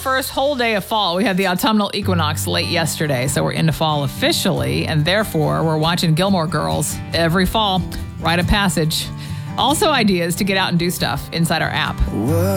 first whole day of fall. We had the autumnal equinox late yesterday, so we're into fall officially, and therefore we're watching Gilmore Girls every fall. Rite of passage. Also ideas to get out and do stuff inside our app.